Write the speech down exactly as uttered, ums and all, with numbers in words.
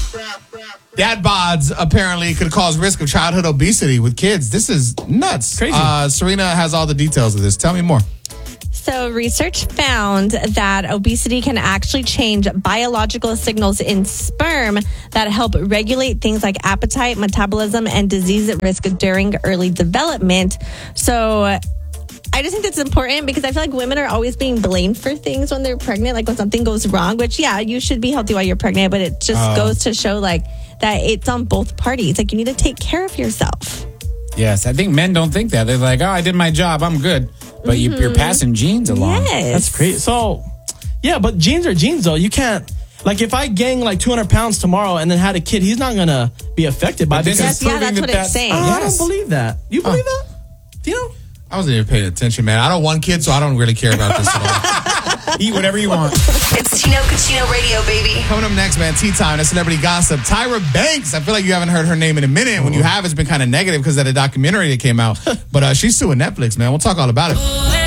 Dad bods apparently could cause risk of childhood obesity with kids. This is nuts. Crazy. Uh, Serena has all the details of this. Tell me more. So research found that obesity can actually change biological signals in sperm that help regulate things like appetite, metabolism, and disease risk during early development. So I just think that's important because I feel like women are always being blamed for things when they're pregnant, like when something goes wrong, which, yeah, you should be healthy while you're pregnant, but it just Oh. goes to show like that it's on both parties. Like you need to take care of yourself. Yes, I think men don't think that. They're like, oh, I did my job. I'm good. But you, you're passing genes along. Yes. That's great. So, yeah, but genes are genes, though. You can't, like, if I gain like two hundred pounds tomorrow and then had a kid, he's not going to be affected by But this it. is Yes, yeah, proving that's that what that's- it's saying. Oh, I Yes. don't believe that. You believe that? Do you know? I wasn't even paying attention, man. I don't want kids, so I don't really care about this at all. Eat whatever you want. It's Tino Cucino Radio, baby. Coming up next, man, tea time. That's celebrity gossip. Tyra Banks. I feel like you haven't heard her name in a minute. When you have, it's been kind of negative because of the documentary that came out. But uh, she's suing Netflix, man. We'll talk all about it.